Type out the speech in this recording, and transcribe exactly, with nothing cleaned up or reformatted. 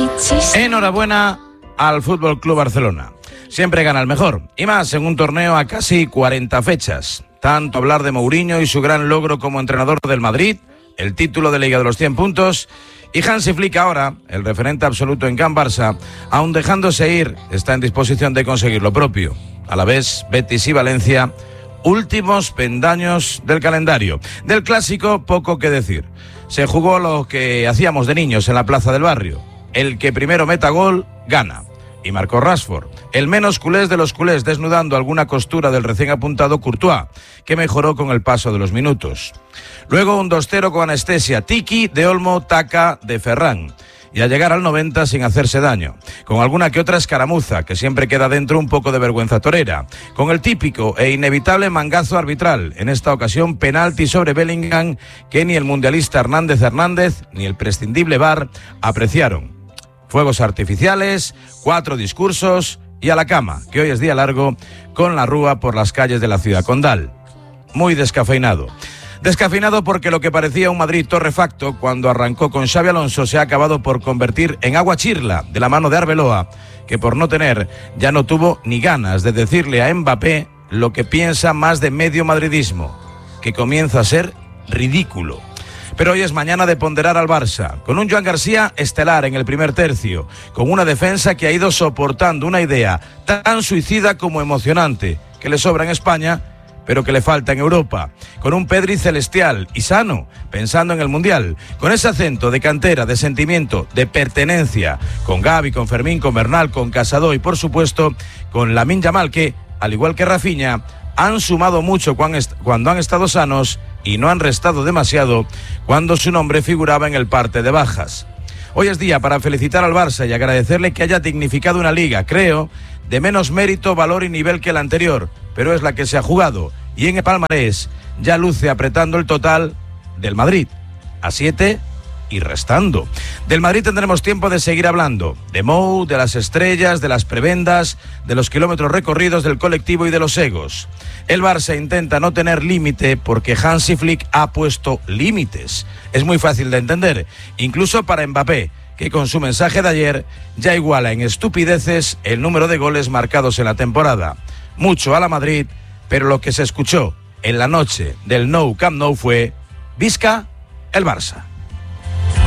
Enhorabuena al F C Barcelona. Siempre gana el mejor, y más en un torneo a casi cuarenta fechas. Tanto hablar de Mourinho y su gran logro como entrenador del Madrid, el título de Liga de los cien puntos, y Hansi Flick ahora, el referente absoluto en Can Barça, aun dejándose ir, está en disposición de conseguir lo propio. A la vez, Betis y Valencia, últimos pendaños del calendario. Del clásico, poco que decir. Se jugó lo que hacíamos de niños en la plaza del barrio. El que primero meta gol, gana. Y marcó Rashford, el menos culés de los culés, desnudando alguna costura del recién apuntado Courtois, que mejoró con el paso de los minutos. Luego un dos cero con anestesia, Tiki, de Olmo, Taca, de Ferran. Y a llegar al noventa sin hacerse daño, con alguna que otra escaramuza, que siempre queda dentro un poco de vergüenza torera, con el típico e inevitable mangazo arbitral, en esta ocasión penalti sobre Bellingham, que ni el mundialista Hernández Hernández, ni el prescindible V A R apreciaron. Fuegos artificiales, cuatro discursos y a la cama, que hoy es día largo, con la rúa por las calles de la ciudad condal. Muy descafeinado. Descafeinado porque lo que parecía un Madrid torrefacto cuando arrancó con Xabi Alonso se ha acabado por convertir en agua chirla de la mano de Arbeloa, que por no tener ya no tuvo ni ganas de decirle a Mbappé lo que piensa más de medio madridismo, que comienza a ser ridículo. Pero hoy es mañana de ponderar al Barça, con un Joan García estelar en el primer tercio, con una defensa que ha ido soportando una idea tan suicida como emocionante, que le sobra en España, pero que le falta en Europa, con un Pedri celestial y sano, pensando en el Mundial, con ese acento de cantera, de sentimiento, de pertenencia, con Gavi, con Fermín, con Bernal, con Casado y por supuesto con Lamine Yamal, que, al igual que Rafinha, han sumado mucho cuando han estado sanos y no han restado demasiado cuando su nombre figuraba en el parte de bajas. Hoy es día para felicitar al Barça y agradecerle que haya dignificado una liga, creo, de menos mérito, valor y nivel que la anterior, pero es la que se ha jugado, y en el palmarés ya luce apretando el total del Madrid, a siete y restando. Del Madrid tendremos tiempo de seguir hablando, de Mou, de las estrellas, de las prebendas, de los kilómetros recorridos, del colectivo y de los egos. El Barça intenta no tener límite porque Hansi Flick ha puesto límites. Es muy fácil de entender, incluso para Mbappé, que con su mensaje de ayer ya iguala en estupideces el número de goles marcados en la temporada. Mucho a la Madrid, pero lo que se escuchó en la noche del Nou Camp Nou fue: Visca el Barça.